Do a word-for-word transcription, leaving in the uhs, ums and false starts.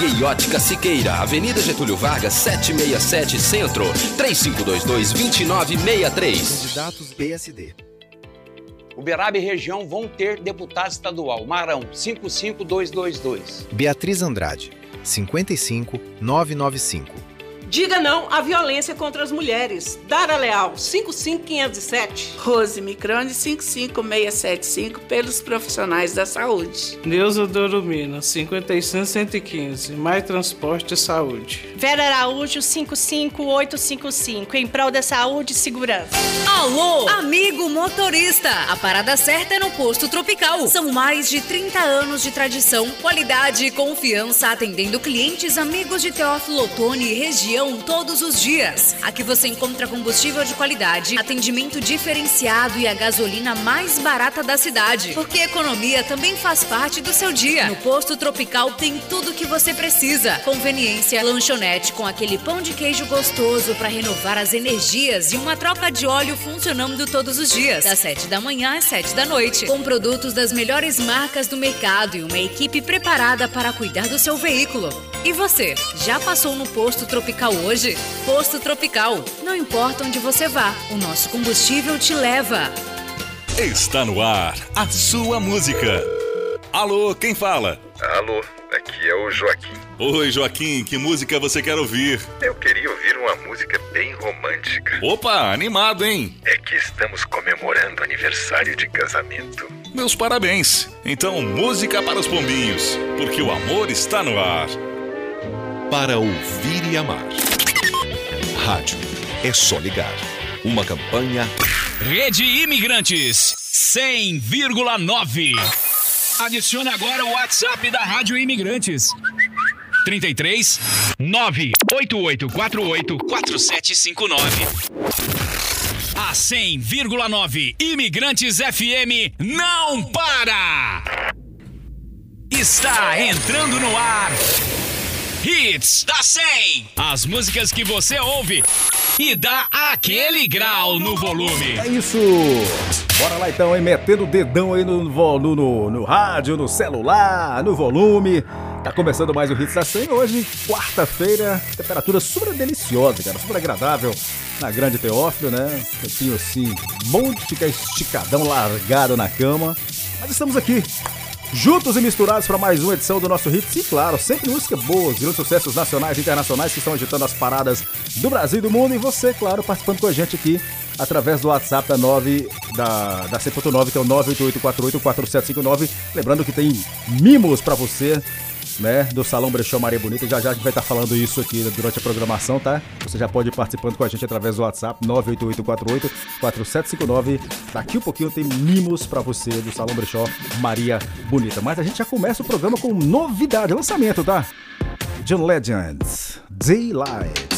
E Ótica Siqueira, Avenida Getúlio Vargas, setecentos e sessenta e sete Centro, três cinco dois dois, dois nove seis três. Candidatos P S D. Uberaba e região vão ter deputado estadual. Marão, cinco cinco dois dois dois. Beatriz Andrade, cinquenta e cinco, novecentos e noventa e cinco. Diga não à violência contra as mulheres. Dara Leal, cinco cinco quinhentos e sete. Rose Microne, cinco cinco seis sete cinco, pelos profissionais da saúde. Neuza Dorumina, cinquenta e cinco, cento e quinze, Mais Transporte e Saúde. Vera Araújo, cinco cinco oito cinco cinco, em prol da saúde e segurança. Alô, amigo motorista, a parada certa é no Posto Tropical. São mais de trinta anos de tradição, qualidade e confiança, atendendo clientes amigos de Teófilo Otoni e região todos os dias. Aqui você encontra combustível de qualidade, atendimento diferenciado e a gasolina mais barata da cidade. Porque economia também faz parte do seu dia. No Posto Tropical tem tudo o que você precisa. Conveniência, lanchonete com aquele pão de queijo gostoso para renovar as energias e uma troca de óleo funcionando todos os dias, das sete da manhã às sete da noite. Com produtos das melhores marcas do mercado e uma equipe preparada para cuidar do seu veículo. E você, já passou no Posto Tropical hoje? Posto Tropical. Não importa onde você vá, o nosso combustível te leva. Está no ar a sua música. Alô, quem fala? Alô, aqui é o Joaquim. Oi, Joaquim, que música você quer ouvir? Eu queria ouvir uma música bem romântica. Opa, animado, hein? É que estamos comemorando aniversário de casamento. Meus parabéns. Então, música para os pombinhos, porque o amor está no ar. Para ouvir e amar. Rádio é só ligar. Uma campanha. Rede Imigrantes cem vírgula nove. Adicione agora o WhatsApp da Rádio Imigrantes. trinta e três, nove oito oito quatro oito, quatro sete cinco nove. A cem vírgula nove Imigrantes F M não para! Está entrando no ar. Hits da cem. As músicas que você ouve e dá aquele grau no volume. É isso. Bora lá então, hein? Metendo o dedão aí no, no, no, no rádio, no celular, no volume. Tá começando mais o Hits da cem. Hoje, quarta-feira, temperatura super deliciosa, cara. Super agradável na Grande Teófilo, né? Tempinho assim, bom de ficar esticadão, largado na cama. Mas estamos aqui, juntos e misturados para mais uma edição do nosso Hits. E claro, sempre música boa, grandes sucessos nacionais e internacionais que estão agitando as paradas do Brasil e do mundo. E você, claro, participando com a gente aqui através do WhatsApp da nove da, da cem ponto nove, que é o nove oito oito quatro oito quatro sete cinco nove. Lembrando que tem mimos para você, né, do Salão Brechó Maria Bonita. Já já a gente vai estar falando isso aqui durante a programação, tá? Você já pode ir participando com a gente através do WhatsApp nove oito oito quatro oito quatro sete cinco nove. Daqui um pouquinho tem mimos pra você do Salão Brechó Maria Bonita. Mas a gente já começa o programa com novidade, lançamento, tá? John Legend, Daylight.